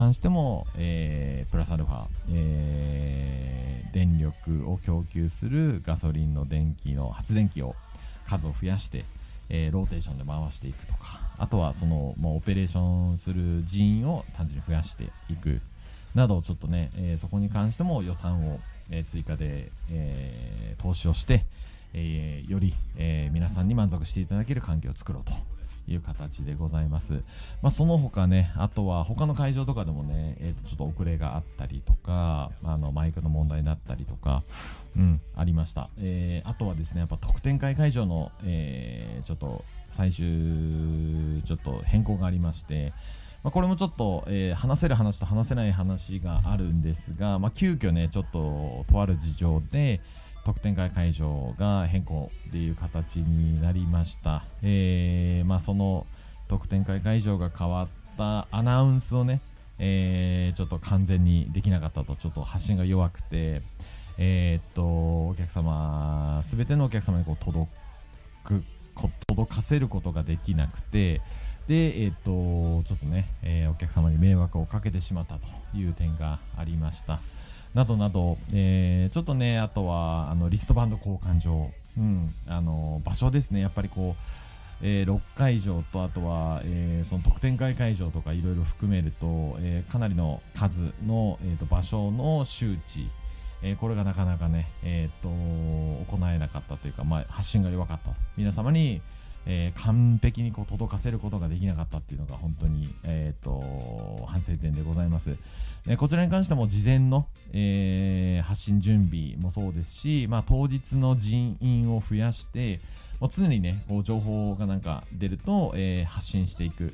関しても、プラスアルファ、電力を供給するガソリンの発電機を数を増やして、ローテーションで回していくとか、あとはオペレーションする人員を単純に増やしていくなど、ちょっとね、そこに関しても予算を、追加で、投資をして、より、皆さんに満足していただける環境を作ろうという形でございます。その他ね、あとは他の会場とかでもね、ちょっと遅れがあったりとか、マイクの問題だったりとか、ありました。あとはですね、やっぱ特典会会場の、ちょっと最終ちょっと変更がありまして、これもちょっと、話せる話と話せない話があるんですが、急遽ね、ちょっととある事情で特典会会場が変更っていう形になりました。その特典会会場が変わったアナウンスをね、ちょっと完全にできなかったと、ちょっと発信が弱くて、お客様、すべてのお客様に届かせることができなくて、で、ちょっとね、お客様に迷惑をかけてしまったという点がありました。などなど、ちょっとね、あとはリストバンド交換場、場所ですね、やっぱり6会場と、あとは、その特典会会場とかいろいろ含めると、かなりの数の、場所の周知、これがなかなかね、行えなかったというか、発信が弱かった。皆様に完璧に届かせることができなかったっていうのが本当に、反省点でございます。こちらに関しても事前の、発信準備もそうですし、当日の人員を増やして、もう常にね、情報がなんか出ると、発信していく、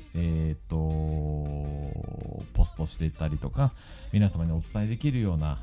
ポストしていったりとか、皆様にお伝えできるような、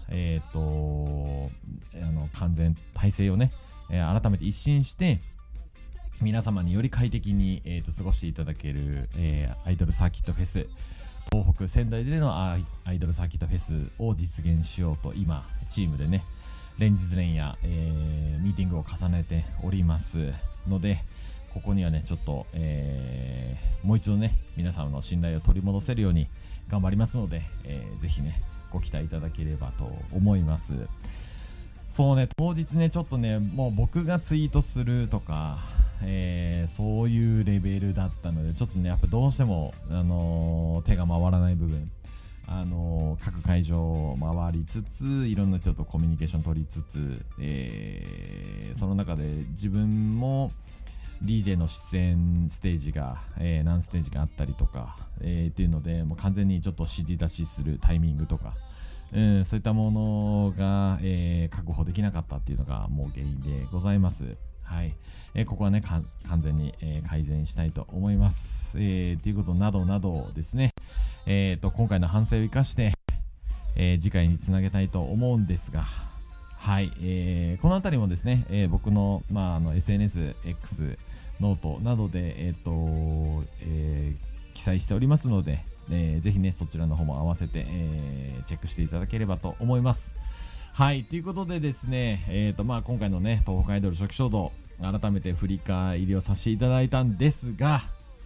完全体制をね、改めて一新して、皆様により快適に、過ごしていただける、アイドルサーキットフェス、東北仙台でのアイドルサーキットフェスを実現しようと今チームでね連日連夜、ミーティングを重ねておりますので、ここにはねちょっと、もう一度ね皆様の信頼を取り戻せるように頑張りますので、ぜひねご期待いただければと思います。そうね、当日ねちょっとねもう僕がツイートするとか、そういうレベルだったので、ちょっとねやっぱどうしても、手が回らない部分、各会場を回りつついろんな人とコミュニケーション取りつつ、その中で自分も DJ の出演ステージが、何ステージがあったりとか、っていうのでもう完全にちょっと指示出しするタイミングとか、そういったものが、確保できなかったっていうのがもう原因でございます。はい、ここはね完全に、改善したいと思います。ということなどなどですね、今回の反省を生かして、次回につなげたいと思うんですが、はい、このあたりもですね、僕の、SNS、X、ノートなどで、記載しておりますので、ぜひねそちらの方も合わせて、チェックしていただければと思います。はい、ということでですね、今回のね東北アイドル初期衝動改めて振り返りをさせていただいたんですが、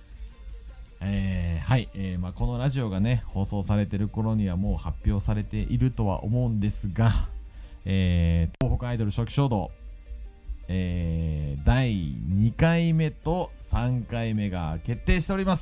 はい、このラジオがね放送されてる頃にはもう発表されているとは思うんですが、東北アイドル初期衝動、第2回目と3回目が決定しております。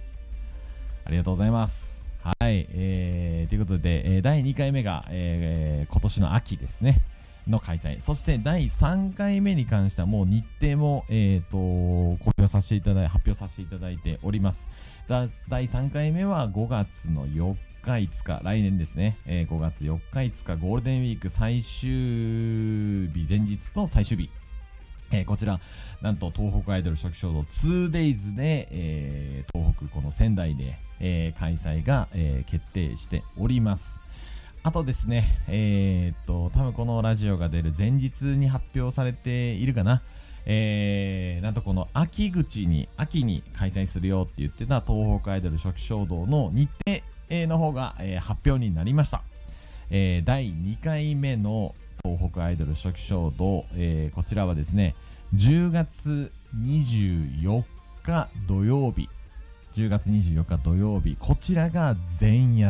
ありがとうございます。はい、ということで、第2回目が、今年の秋ですねの開催、そして第3回目に関してはもう日程も、発表させていただいております。第3回目は5月の4日5日、来年ですね、5月4日5日ゴールデンウィーク最終日前日と最終日、こちらなんと東北アイドル初期衝動 2days で、東北この仙台で、開催が、決定しております。あとですね、多分このラジオが出る前日に発表されているかな、なんとこの秋に開催するよって言ってた東北アイドル初期衝動の日程、の方が、発表になりました。第2回目の東北アイドル初期衝動、こちらはですね10月24日土曜日 10月24日土曜日、こちらが前夜